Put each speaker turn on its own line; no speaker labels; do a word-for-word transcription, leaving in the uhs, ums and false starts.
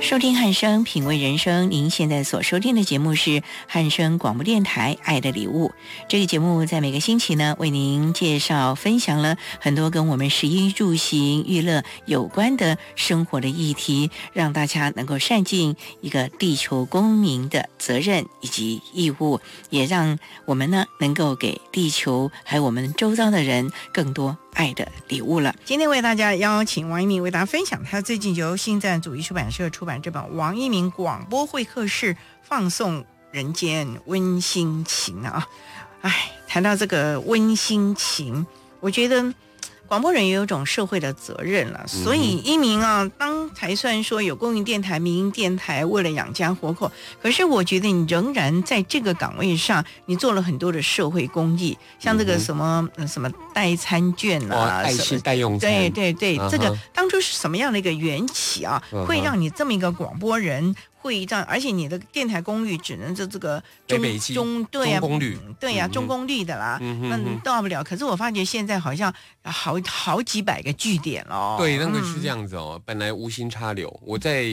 收听汉声品味人生，您现在所收听的节目是汉声广播电台爱的礼物。这个节目在每个星期呢，为您介绍分享了很多跟我们食衣住行娱乐有关的生活的议题，让大家能够善尽一个地球公民的责任以及义务，也让我们呢能够给地球还有我们周遭的人更多爱的礼物了。今天为大家邀请王一鸣为大家分享他最近由新赞主义出版社出版这本《王一鸣广播会客室放送人间温馨情》啊。哎，谈到这个温馨情，我觉得广播人也有一种社会的责任了，所以一鸣啊，当才算说有公营电台、民营电台，为了养家活口，可是我觉得你仍然在这个岗位上，你做了很多的社会公益，像这个什么、嗯、什么代餐券啊，
哦、爱心代用餐，
对对对，
啊、
这个当初是什么样的一个缘起啊，
啊、
会让你这么一个广播人？会这样，而且你的电台功率只能就这个中
北北基
中对呀、啊、
中功率，
对呀、啊
嗯、
中功率的啦，
嗯、
那到不了。可是我发觉现在好像好好几百个据点了。
对，那个是这样子哦，嗯、本来无心插柳，我在。